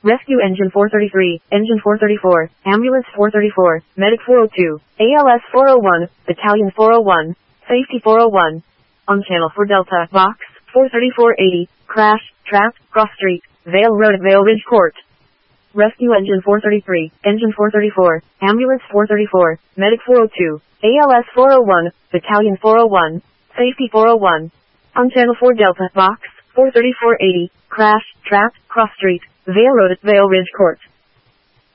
Rescue Engine 433, Engine 434, Ambulance 434, Medic 402, ALS 401, Battalion 401, Safety 401. On channel 4 Delta, Box 43480, Crash, Trap, Cross Street, Vale Road at Vale Ridge Court. Rescue Engine 433, Engine 434, Ambulance 434, Medic 402, ALS 401, Battalion 401, Safety 401. On channel 4 Delta, Box 43480, Crash, Trap, Cross Street, Vale Road at Vale Ridge Court.